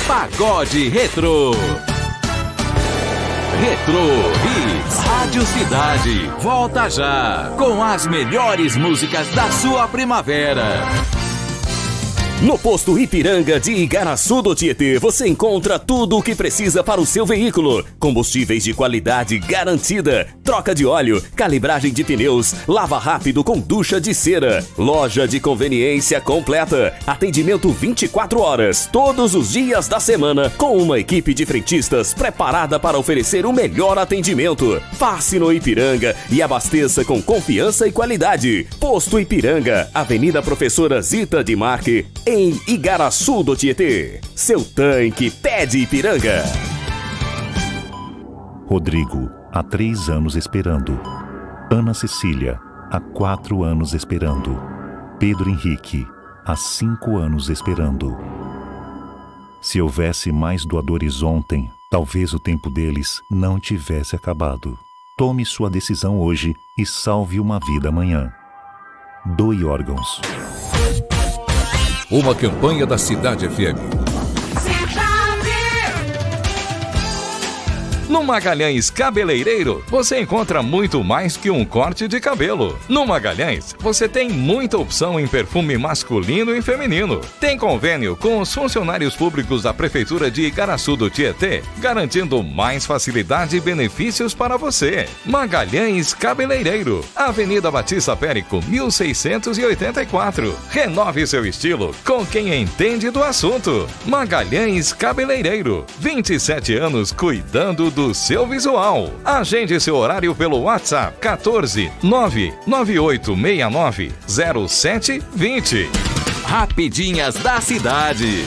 Pagode Retrô. Retrô Hits. Rádio Cidade. Volta já com as melhores músicas da sua primavera. No posto Ipiranga de Igaraçu do Tietê, você encontra tudo o que precisa para o seu veículo. Combustíveis de qualidade garantida, troca de óleo, calibragem de pneus, lava rápido com ducha de cera. Loja de conveniência completa, atendimento 24 horas, todos os dias da semana, com uma equipe de frentistas preparada para oferecer o melhor atendimento. Passe no Ipiranga e abasteça com confiança e qualidade. Posto Ipiranga, Avenida Professora Zita de Marque, em Igaraçu do Tietê. Seu tanque pede Ipiranga. Rodrigo, há 3 anos esperando. Ana Cecília, há 4 anos esperando. Pedro Henrique, há 5 anos esperando. Se houvesse mais doadores ontem, talvez o tempo deles não tivesse acabado. Tome sua decisão hoje e salve uma vida amanhã. Doe órgãos. Uma campanha da Cidade FM. No Magalhães Cabeleireiro, você encontra muito mais que um corte de cabelo. No Magalhães, você tem muita opção em perfume masculino e feminino. Tem convênio com os funcionários públicos da Prefeitura de Igaraçu do Tietê, garantindo mais facilidade e benefícios para você. Magalhães Cabeleireiro, Avenida Batista Périco, 1684. Renove seu estilo com quem entende do assunto. Magalhães Cabeleireiro, 27 anos cuidando do seu visual. Agende seu horário pelo WhatsApp 14 99869 0720. Rapidinhas da Cidade.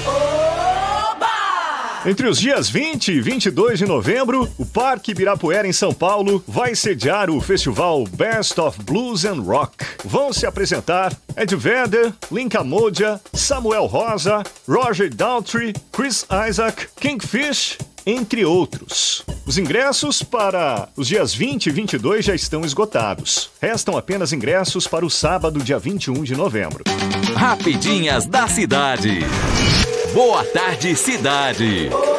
Entre os dias 20 e 22 de novembro, o Parque Ibirapuera, em São Paulo, vai sediar o festival Best of Blues and Rock. Vão se apresentar Ed Vedder, Linka Modia, Samuel Rosa, Roger Daltrey, Chris Isaac, Kingfish, entre outros. Os ingressos para os dias 20 e 22 já estão esgotados. Restam apenas ingressos para o sábado, dia 21 de novembro. Rapidinhas da Cidade. Boa tarde, Cidade.